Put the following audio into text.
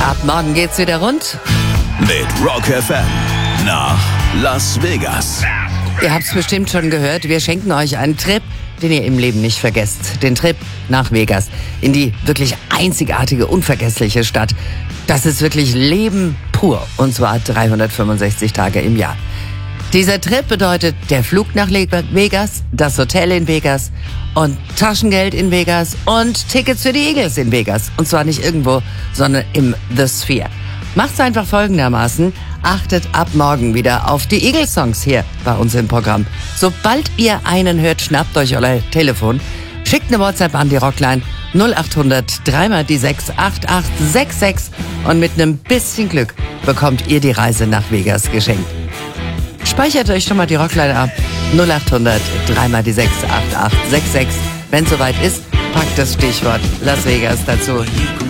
Ab morgen geht's wieder rund. Mit Rock FM nach Las Vegas. Ihr habt's bestimmt schon gehört, wir schenken euch einen Trip, den ihr im Leben nicht vergesst. Den Trip nach Vegas, in die wirklich einzigartige, unvergessliche Stadt. Das ist wirklich Leben pur, und zwar 365 Tage im Jahr. Dieser Trip bedeutet der Flug nach Vegas, das Hotel in Vegas und Taschengeld in Vegas und Tickets für die Eagles in Vegas. Und zwar nicht irgendwo, sondern im The Sphere. Macht's einfach folgendermaßen: achtet ab morgen wieder auf die Eagles-Songs hier bei uns im Programm. Sobald ihr einen hört, schnappt euch euer Telefon, schickt eine WhatsApp an die Rockline 0800 3 die 6 8866 und mit einem bisschen Glück bekommt ihr die Reise nach Vegas geschenkt. Speichert euch schon mal die Rockline ab 0800 3 die 6 8866. Wenn es soweit ist, packt das Stichwort Las Vegas dazu.